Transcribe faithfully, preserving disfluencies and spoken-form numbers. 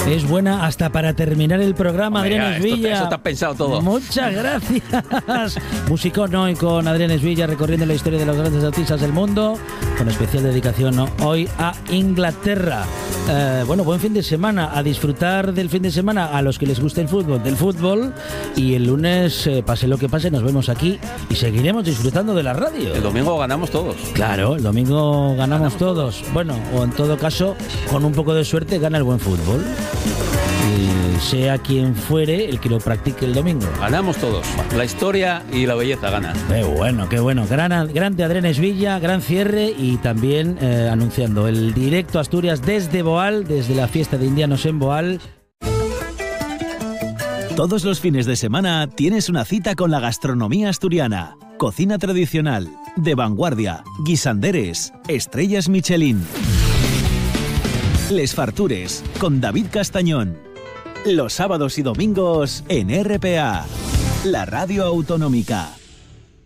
Es buena hasta para terminar el programa. Hombre, Adrián ya, esto- Esvilla. eso te has pensado todo. Muchas gracias. Musicón hoy con Adrián Esvilla recorriendo la historia de los grandes artistas del mundo, con especial dedicación, ¿no?, hoy a Inglaterra. Eh, bueno, buen fin de semana, a disfrutar del fin de semana a los que les guste el fútbol, del fútbol, y el lunes, eh, pase lo que pase, nos vemos aquí y seguiremos disfrutando de la radio. El domingo ganamos todos. Claro, el domingo ganamos, ganamos todos. todos. Bueno, o en todo caso, con un poco de suerte gana el buen fútbol. Y sea quien fuere el que lo practique el domingo. Ganamos todos. La historia y la belleza ganan. Qué bueno, qué bueno. Gran, grande Adrián Esvilla, gran cierre y también eh, anunciando el directo Asturias desde Boal, desde la fiesta de indianos en Boal. Todos los fines de semana tienes una cita con la gastronomía asturiana. Cocina tradicional, de vanguardia, guisanderes, estrellas Michelin. Les Fartures, con David Castañón. Los sábados y domingos en R P A, la radio autonómica.